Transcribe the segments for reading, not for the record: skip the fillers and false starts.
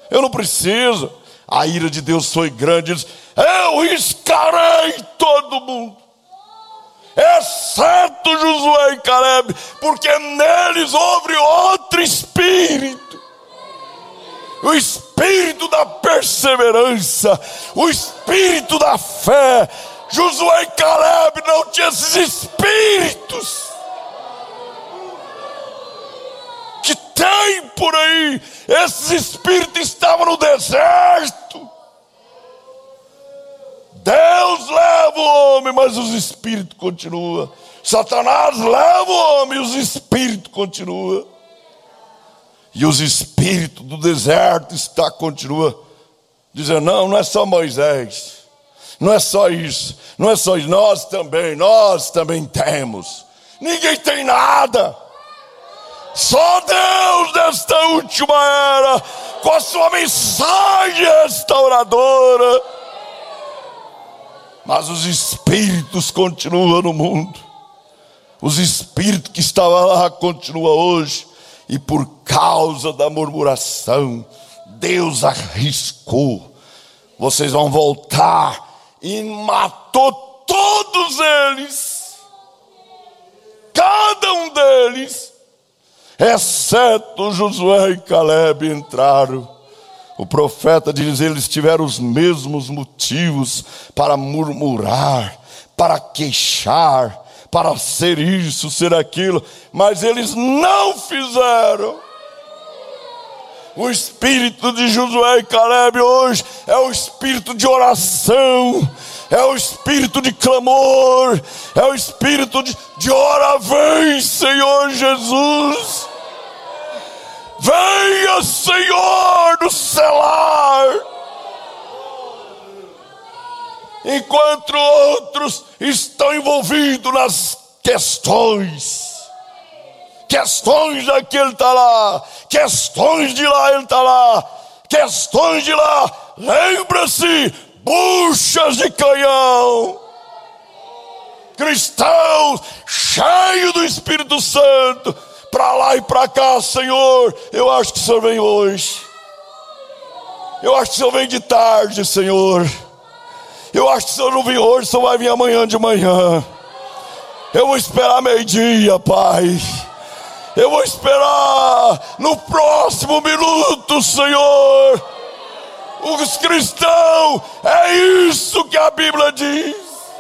eu não preciso. A ira de Deus foi grande, ele disse: eu riscarei todo mundo, exceto Josué e Caleb, porque neles houve outro espírito, o espírito da perseverança, o espírito da fé. Josué e Caleb não tinham esses espíritos que tem por aí. Esses espíritos estavam no deserto. Deus leva o homem, mas os espíritos continuam. Satanás leva o homem, os espíritos continuam. E os espíritos do deserto continuam dizendo: não é só Moisés, não é só isso, não é só isso, nós também temos. Ninguém tem nada. Só Deus nesta última era, com a sua mensagem restauradora. Mas os espíritos continuam no mundo. Os espíritos que estavam lá continuam hoje. E por causa da murmuração, Deus arriscou: vocês vão voltar. E matou todos eles, cada um deles, exceto Josué e Caleb entraram. O profeta diz: eles tiveram os mesmos motivos para murmurar, para queixar, para ser isso, ser aquilo, mas eles não fizeram. O espírito de Josué e Caleb hoje é o espírito de oração, é o espírito de clamor, é o espírito de ora, vem Senhor Jesus, venha Senhor do celar. Enquanto outros estão envolvidos nas questões daqui ele está lá, questões de lá ele está lá, questões de lá, lembra-se, buchas de canhão. Cristãos cheios do Espírito Santo, para lá e para cá. Senhor, eu acho que o Senhor vem hoje, eu acho que o Senhor vem de tarde, Senhor, eu acho que o Senhor não vem hoje, o Senhor vai vir amanhã de manhã. Eu vou esperar meio-dia, Pai. Eu vou esperar no próximo minuto, Senhor. Os cristãos, é isso que a Bíblia diz.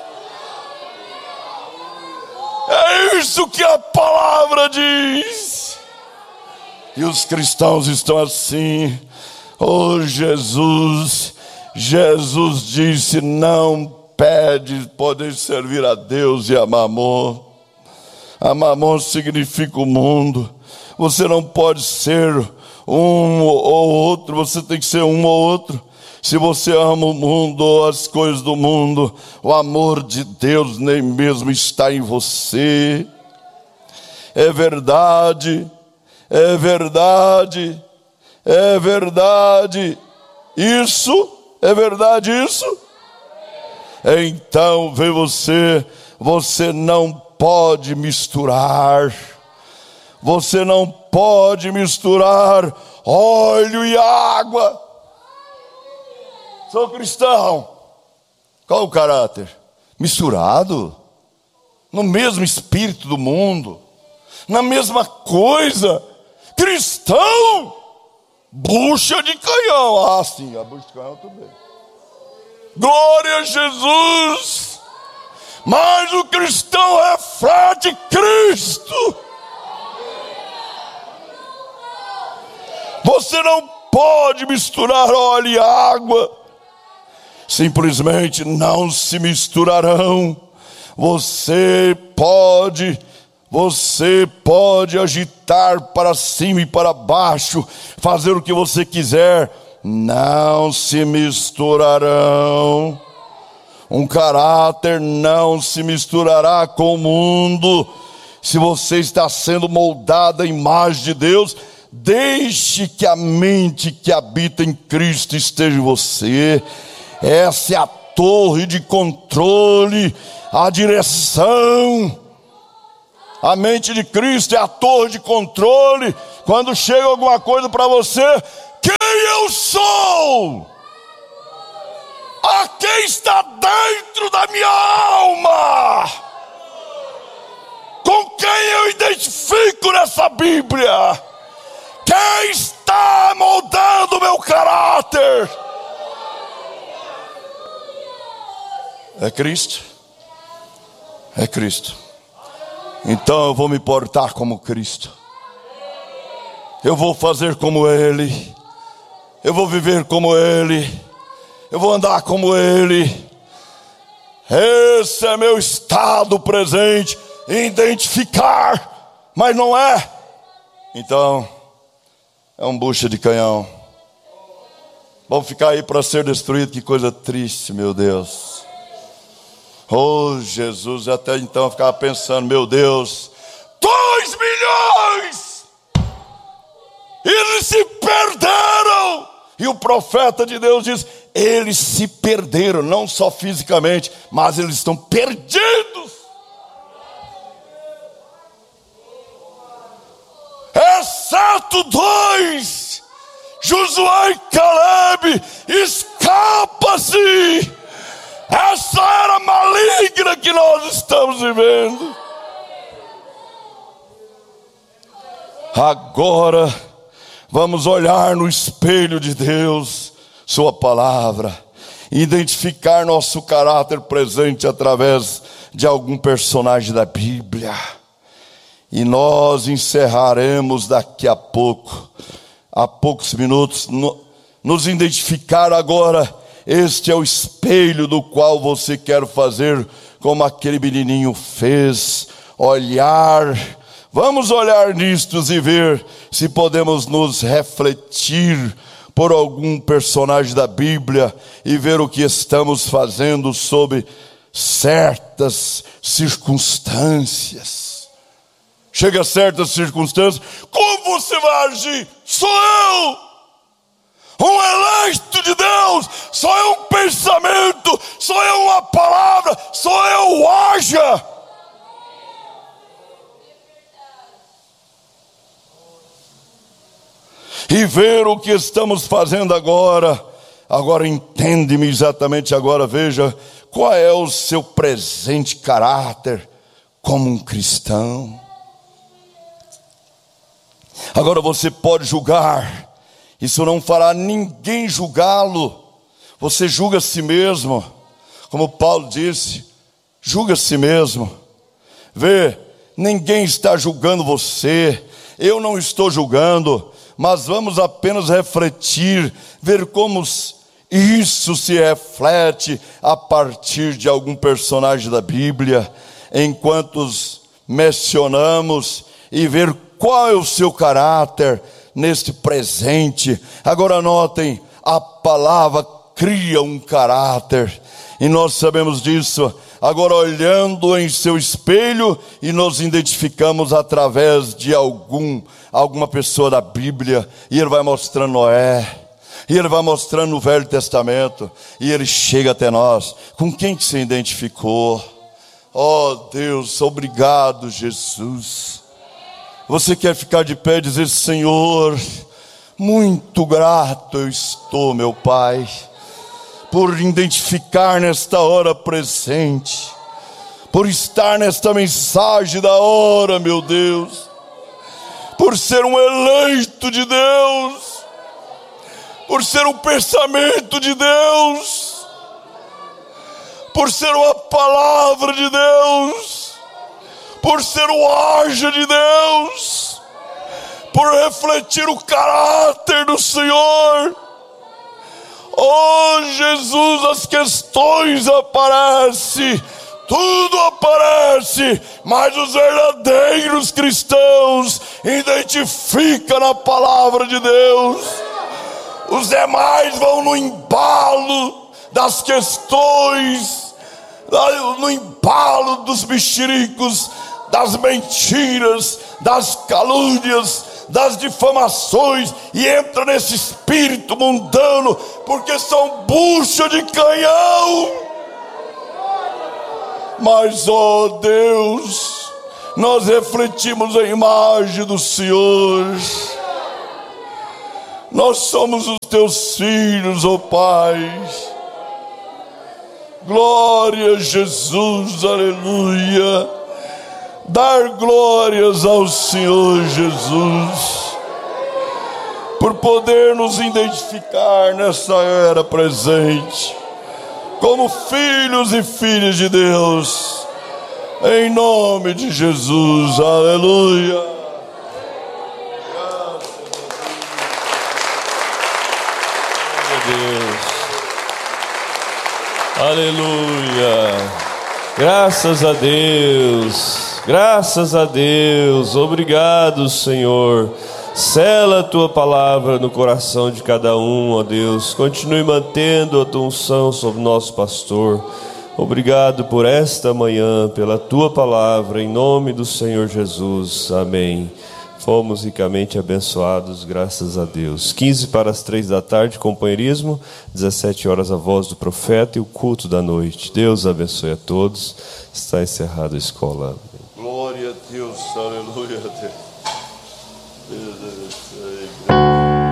É isso que a palavra diz. E os cristãos estão assim: oh Jesus disse: não pede poder servir a Deus e a Mamon. A Mamon significa o mundo. Você não pode ser um ou outro, você tem que ser um ou outro. Se você ama o mundo ou as coisas do mundo, o amor de Deus nem mesmo está em você. É verdade, é verdade, é verdade. Isso, é verdade isso? Então vê você não pode misturar. Você não pode misturar óleo e água. Sou cristão. Qual o caráter? Misturado no mesmo espírito do mundo, na mesma coisa. Cristão, bucha de canhão. Ah, sim, a bucha de canhão tudo bem. Glória a Jesus. Mas o cristão reflete Cristo. Você não pode misturar óleo e água. Simplesmente não se misturarão. Você pode agitar para cima e para baixo, fazer o que você quiser, não se misturarão. Um caráter não se misturará com o mundo. Se você está sendo moldado à imagem de Deus, deixe que a mente que habita em Cristo esteja em você. Essa é a torre de controle, a direção. A mente de Cristo é a torre de controle. Quando chega alguma coisa para você, quem eu sou, a quem está dentro da minha alma, com quem eu identifico nessa Bíblia, quem está moldando o meu caráter. É Cristo. É Cristo. Então eu vou me portar como Cristo. Eu vou fazer como Ele. Eu vou viver como Ele. Eu vou andar como Ele. Esse é meu estado presente. Identificar, mas não é. Então, é um bucha de canhão. Vamos ficar aí para ser destruído. Que coisa triste, meu Deus. Oh, Jesus, até então eu ficava pensando, meu Deus, 2 milhões! Eles se perderam! E o profeta de Deus diz, eles se perderam, não só fisicamente, mas eles estão perdidos. Exceto 2, Josué e Caleb, escapa-se. Essa era maligna que nós estamos vivendo. Agora vamos olhar no espelho de Deus, sua palavra, identificar nosso caráter presente através de algum personagem da Bíblia. E nós encerraremos daqui a pouco, há poucos minutos, nos identificar agora. Este é o espelho do qual você quer fazer como aquele menininho fez, olhar. Vamos olhar nistos e ver se podemos nos refletir por algum personagem da Bíblia e ver o que estamos fazendo sob certas circunstâncias. Chega a certas circunstâncias, como você vai agir? Sou eu! Um eleito de Deus, só é um pensamento, só é uma palavra, só eu haja. E ver o que estamos fazendo agora. Agora entende-me exatamente agora, veja, qual é o seu presente caráter como um cristão. Agora você pode julgar. Isso não fará ninguém julgá-lo. Você julga a si mesmo. Como Paulo disse, julga a si mesmo. Vê, ninguém está julgando você. Eu não estou julgando. Mas vamos apenas refletir, ver como isso se reflete a partir de algum personagem da Bíblia. Enquanto os mencionamos e ver qual é o seu caráter neste presente. Agora notem, a palavra cria um caráter, e nós sabemos disso. Agora olhando em seu espelho, e nos identificamos através de alguma pessoa da Bíblia, e ele vai mostrando Noé, e ele vai mostrando o Velho Testamento, e ele chega até nós. Com quem que se identificou? Oh Deus, obrigado Jesus. Você quer ficar de pé e dizer, Senhor, muito grato eu estou, meu Pai, por identificar nesta hora presente, por estar nesta mensagem da hora, meu Deus, por ser um eleito de Deus, por ser um pensamento de Deus, por ser uma palavra de Deus, por ser o haja de Deus, por refletir o caráter do Senhor. Oh Jesus, as questões aparecem, tudo aparece, mas os verdadeiros cristãos identificam na palavra de Deus. Os demais vão no embalo das questões, no embalo dos mexericos, das mentiras, das calúnias, das difamações, e entra nesse espírito mundano, porque são bucha de canhão. Mas, ó Deus, nós refletimos a imagem do Senhor. Nós somos os teus filhos, ó Pai. Glória a Jesus, aleluia. Dar glórias ao Senhor Jesus, por poder nos identificar nessa era presente, como filhos e filhas de Deus, em nome de Jesus, aleluia. Aleluia, graças a Deus, graças a Deus, obrigado, Senhor. Sela a tua palavra no coração de cada um, ó Deus. Continue mantendo a tua unção sobre o nosso pastor. Obrigado por esta manhã, pela tua palavra, em nome do Senhor Jesus, amém. Fomos ricamente abençoados, graças a Deus. 2:45 da tarde, companheirismo. 17 horas, a voz do profeta e o culto da noite. Deus abençoe a todos. Está encerrada a escola. Glória a Deus, aleluia a Deus.